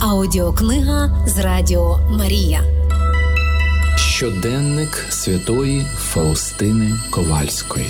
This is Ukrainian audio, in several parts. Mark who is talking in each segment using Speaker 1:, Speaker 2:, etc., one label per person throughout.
Speaker 1: Аудіокнига з Радіо Марія.
Speaker 2: Щоденник святої Фаустини Ковальської.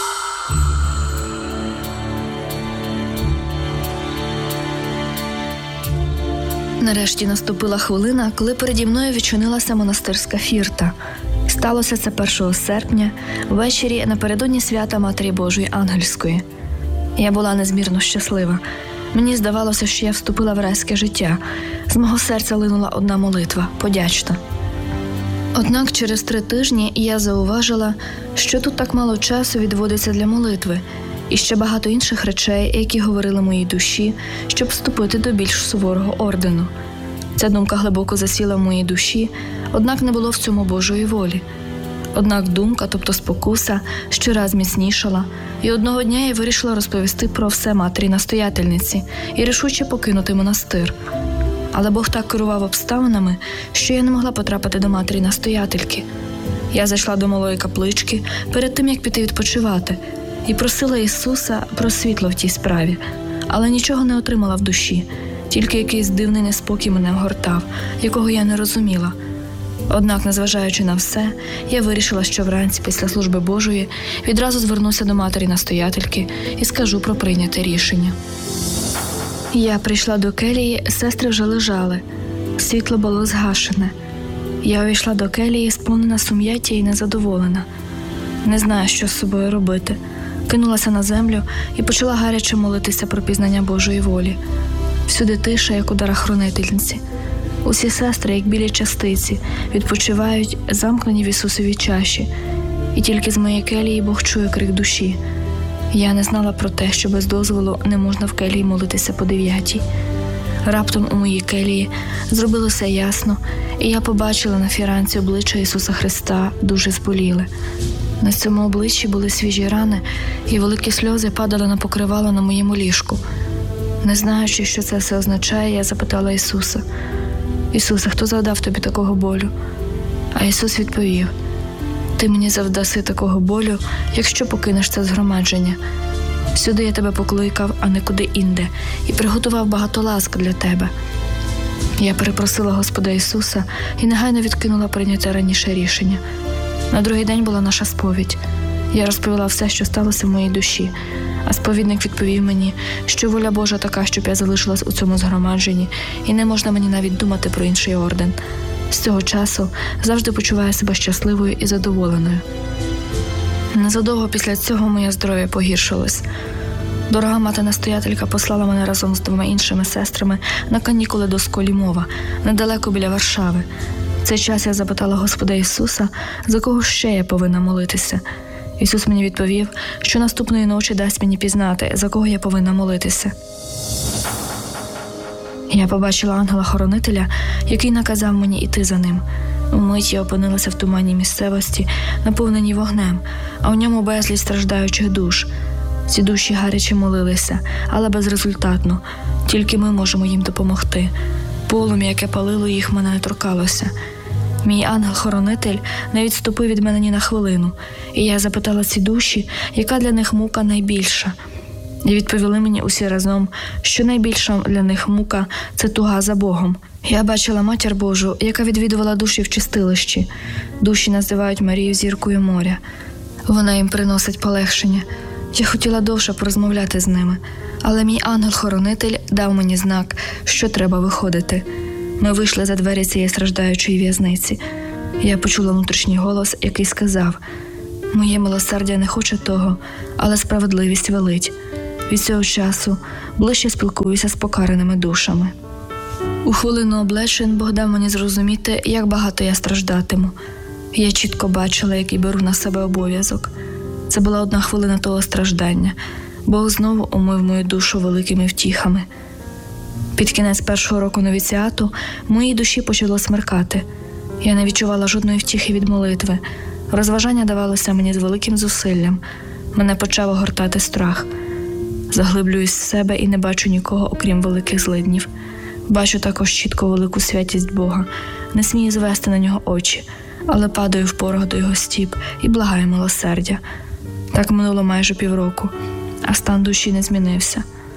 Speaker 3: Нарешті наступила хвилина, коли переді мною відчинилася монастирська фірта. Сталося це 1 серпня, ввечері напередодні свята Матері Божої Ангельської. Я була незмірно щаслива. Мені здавалося, що я вступила в райське життя. З мого серця линула одна молитва – подячна. Однак через 3 тижні я зауважила, що тут так мало часу відводиться для молитви, і ще багато інших речей, які говорили моїй душі, щоб вступити до більш суворого ордену. Ця думка глибоко засіла в моїй душі, однак не було в цьому Божої волі. Однак думка, тобто спокуса, щораз міцнішала, і одного дня я вирішила розповісти про все матері-настоятельниці і рішуче покинути монастир. Але Бог так керував обставинами, що я не могла потрапити до матері-настоятельки. Я зайшла до малої каплички перед тим, як піти відпочивати, і просила Ісуса про світло в тій справі, але нічого не отримала в душі, тільки якийсь дивний неспокій мене вгортав, якого я не розуміла. Однак, незважаючи на все, я вирішила, що вранці після служби Божої відразу звернуся до матері-настоятельки і скажу про прийняте рішення. Я прийшла до келії, сестри вже лежали. Світло було згашене. Я увійшла до келії, сповнена сум'яття і незадоволена. Не знаю, що з собою робити. Кинулася на землю і почала гаряче молитися про пізнання Божої волі. Всюди тиша, як у дарохранительниці. Усі сестри, як білі частиці, відпочивають, замкнені в Ісусовій чаші. І тільки з моєї келії Бог чує крик душі. Я не знала про те, що без дозволу не можна в келії молитися по 9. Раптом у моїй келії зробилося ясно, і я побачила на фіранці обличчя Ісуса Христа, дуже зболіле. На цьому обличчі були свіжі рани, і великі сльози падали на покривало на моєму ліжку. Не знаючи, що це все означає, я запитала Ісуса: «Ісусе, хто завдав тобі такого болю?» А Ісус відповів: «Ти мені завдаси такого болю, якщо покинеш це згромадження. Сюди я тебе покликав, а не куди інде, і приготував багато ласк для тебе». Я перепросила Господа Ісуса і негайно відкинула прийняте раніше рішення. На другий день була наша сповідь. Я розповіла все, що сталося в моїй душі, а сповідник відповів мені, що воля Божа така, щоб я залишилась у цьому згромадженні, і не можна мені навіть думати про інший орден. З цього часу завжди почуваю себе щасливою і задоволеною. Незадовго після цього моє здоров'я погіршилось. Дорога мати-настоятелька послала мене разом з 2 іншими сестрами на канікули до Сколімова, недалеко біля Варшави. В цей час я запитала Господа Ісуса, за кого ще я повинна молитися. Ісус мені відповів, що наступної ночі дасть мені пізнати, за кого я повинна молитися. Я побачила ангела-хоронителя, який наказав мені іти за ним. Умить я опинилася в туманній місцевості, наповненій вогнем, а в ньому безліч страждаючих душ. Ці душі гаряче молилися, але безрезультатно. Тільки ми можемо їм допомогти. Полум'я, яке палило їх, мене не торкалося. Мій ангел-хоронитель не відступив від мене ні на хвилину, і я запитала ці душі, яка для них мука найбільша. І відповіли мені усі разом, що найбільша для них мука – це туга за Богом. Я бачила Матір Божу, яка відвідувала душі в чистилищі. Душі називають Марію зіркою моря. Вона їм приносить полегшення. Я хотіла довше порозмовляти з ними, але мій ангел-хоронитель дав мені знак, що треба виходити. Ми вийшли за двері цієї страждаючої в'язниці. Я почула внутрішній голос, який сказав: «Моє милосердя не хоче того, але справедливість велить. Від цього часу ближче спілкуюся з покараними душами». У хвилину облегшень Бог дав мені зрозуміти, як багато я страждатиму. Я чітко бачила, який беру на себе обов'язок. Це була 1 хвилина того страждання. Бог знову умив мою душу великими втіхами. Під кінець 1-го року новіціату моїй душі почало смеркати. Я не відчувала жодної втіхи від молитви. Розважання давалося мені з великим зусиллям. Мене почав огортати страх. Заглиблююсь в себе і не бачу нікого, окрім великих злиднів. Бачу також чітко велику святість Бога. Не смію звести на нього очі, але падаю в порох до його стіп і благаю милосердя. Так минуло майже півроку, а стан душі не змінився.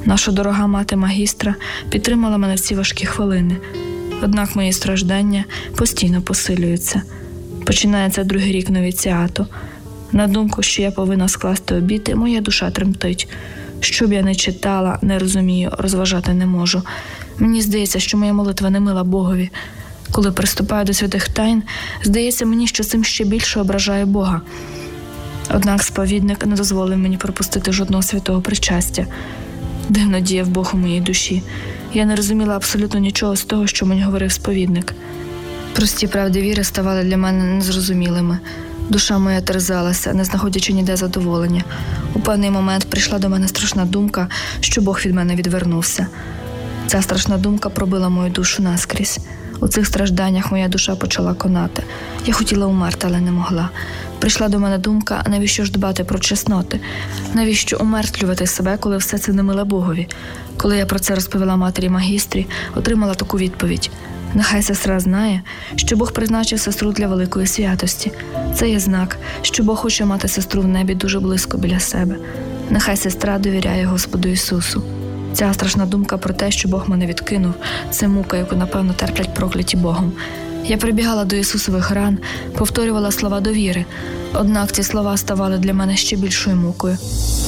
Speaker 3: Наша дорога мати магістра підтримала мене в ці важкі хвилини. Однак мої страждання постійно посилюються. Починається другий рік новіціату. На думку, що я повинна скласти обіти, моя душа тремтить. Що б я не читала, не розумію, розважати не можу. Мені здається, що моя молитва не мила Богові. Коли приступаю до святих тайн, здається мені, що цим ще більше ображаю Бога. Однак сповідник не дозволив мені пропустити жодного святого причастя. Дивно діяв Бог у моїй душі. Я не розуміла абсолютно нічого з того, що мені говорив сповідник. Прості правди віри ставали для мене незрозумілими. Душа моя терзалася, не знаходячи ніде задоволення. У певний момент прийшла до мене страшна думка, що Бог від мене відвернувся. Ця страшна думка пробила мою душу наскрізь. У цих стражданнях моя душа почала конати. Я хотіла умерти, але не могла. Прийшла до мене думка, навіщо ж дбати про чесноти? Навіщо умертвлювати себе, коли все це не миле Богові? Коли я про це розповіла матері магістрі, отримала таку відповідь. Нехай сестра знає, що Бог призначив сестру для великої святості. Це є знак, що Бог хоче мати сестру в небі дуже близько біля себе. Нехай сестра довіряє Господу Ісусу. Ця страшна думка про те, що Бог мене відкинув, це мука, яку, напевно, терплять прокляті Богом. Я прибігала до Ісусових ран, повторювала слова довіри, однак ці слова ставали для мене ще більшою мукою.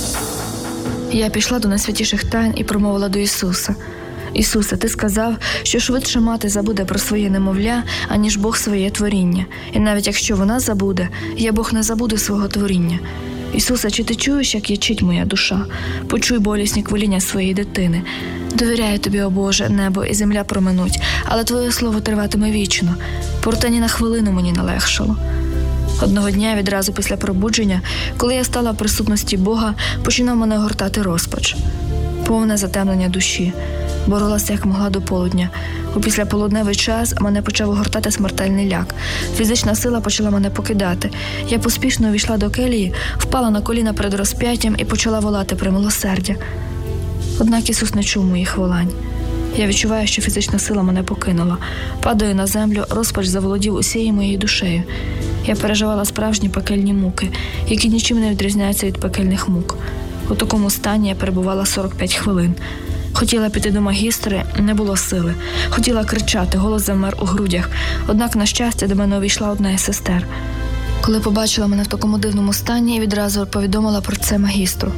Speaker 3: Я пішла до найсвятіших тайн і промовила до Ісуса. «Ісусе, Ти сказав, що швидше мати забуде про своє немовля, аніж Бог своє творіння. І навіть якщо вона забуде, я Бог не забуду свого творіння. Ісусе, чи Ти чуєш, як ячить моя душа? Почуй болісні квиління своєї дитини. Довіряю Тобі, о Боже, небо і земля проминуть, але Твоє слово триватиме вічно. Проте ні на хвилину мені не легшало». Одного дня, відразу після пробудження, коли я стала в присутності Бога, починав мене огортати розпач. Повне затемнення душі. Боролася як могла до полудня. У післяполудневий час мене почав огортати смертельний ляк. Фізична сила почала мене покидати. Я поспішно увійшла до келії, впала на коліна перед розп'яттям і почала волати про милосердя. Однак Ісус не чув моїх волань. Я відчуваю, що фізична сила мене покинула. Падаю на землю, розпач заволодів усією моєю душею. Я переживала справжні пекельні муки, які нічим не відрізняються від пекельних мук. У такому стані я перебувала 45 хвилин. Хотіла піти до магістри, не було сили. Хотіла кричати, голос замер у грудях. Однак, на щастя, до мене увійшла одна із сестер. Коли побачила мене в такому дивному стані, я відразу повідомила про це магістру.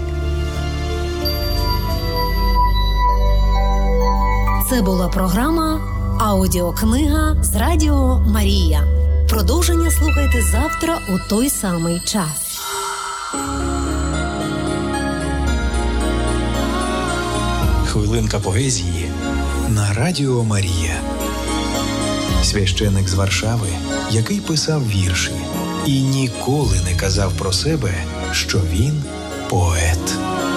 Speaker 1: Це була програма «Аудіокнига» з Радіо Марія. Продовження слухайте завтра у той самий час.
Speaker 4: Хвилинка поезії на Радіо Марія. Священик з Варшави, який писав вірші і ніколи не казав про себе, що він поет.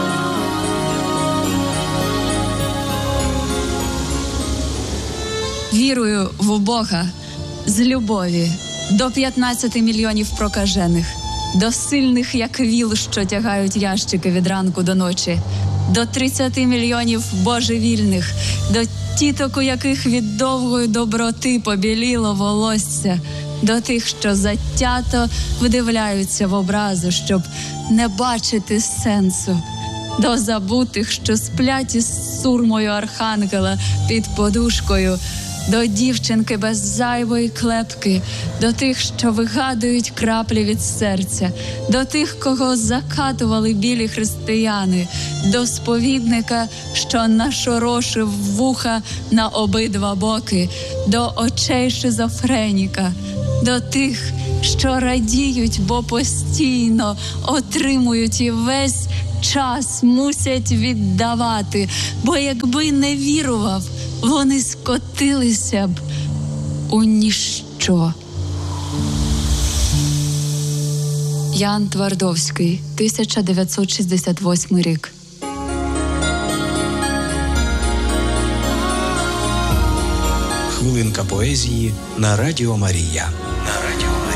Speaker 5: Вірую в Бога з любові до 15 мільйонів прокажених, до сильних, як віл, що тягають ящики від ранку до ночі, до 30 мільйонів божевільних, до тіток, у яких від довгої доброти побіліло волосся, до тих, що затято вдивляються в образу, щоб не бачити сенсу, до забутих, що сплять із сурмою архангела під подушкою, до дівчинки без зайвої клепки, до тих, що вигадують краплі від серця, до тих, кого закатували білі християни, до сповідника, що нашорошив вуха на обидва боки, до очей шизофреніка, до тих, що радіють, бо постійно отримують і весь час мусять віддавати, бо якби не вірував, вони скотилися б у ніщо. Ян Твардовський, 1968 рік.
Speaker 4: Хвилинка поезії на Радіо Марія.